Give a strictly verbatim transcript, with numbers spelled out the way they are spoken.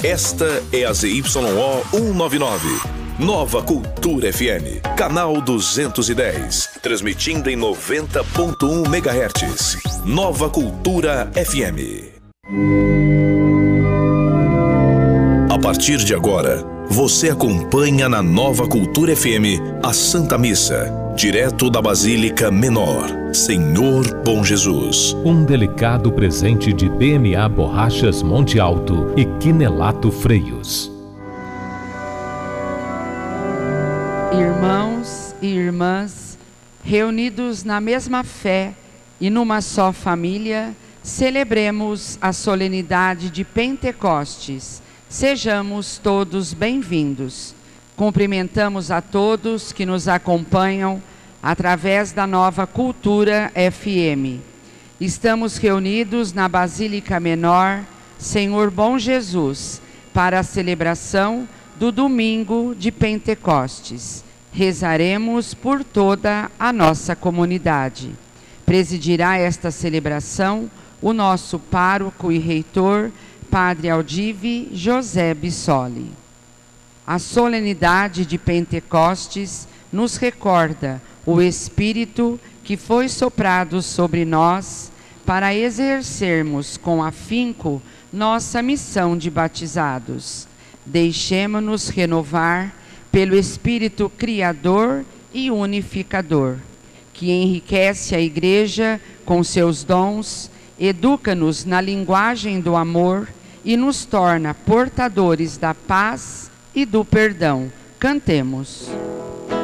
Esta é a Z Y O cento e noventa e nove. Nova Cultura F M, canal duzentos e dez, transmitindo em noventa ponto um megahertz. Nova Cultura F M. A partir de agora, você acompanha na Nova Cultura F M a Santa Missa, direto da Basílica Menor, Senhor Bom Jesus. Um delicado presente de B M A Borrachas Monte Alto e Quinelato Freios. Irmãos e irmãs, reunidos na mesma fé e numa só família, celebremos a solenidade de Pentecostes. Sejamos todos bem-vindos. Cumprimentamos a todos que nos acompanham através da Nova Cultura F M. Estamos reunidos na Basílica Menor, Senhor Bom Jesus, para a celebração do domingo de Pentecostes. Rezaremos por toda a nossa comunidade. Presidirá esta celebração o nosso pároco e reitor, Padre Aldive José Bissoli. A solenidade de Pentecostes nos recorda o Espírito que foi soprado sobre nós para exercermos com afinco nossa missão de batizados. Deixemo-nos renovar pelo Espírito Criador e Unificador, que enriquece a Igreja com seus dons, educa-nos na linguagem do amor e nos torna portadores da paz e do perdão. Cantemos.